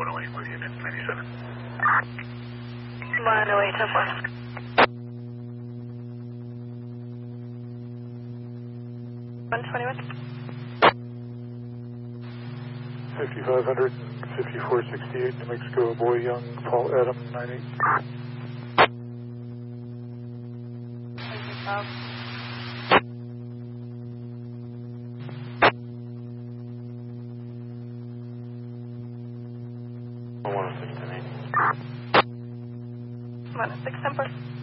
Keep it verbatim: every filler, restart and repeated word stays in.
one oh eight, Meridian ninety-seven. one oh eight, ten four. one twenty-one. fifty-five hundred, fifty-four sixty-eight, New Mexico, Boy Young, Paul Adam, nine eight. one oh six, ten eight. one oh six, ten four.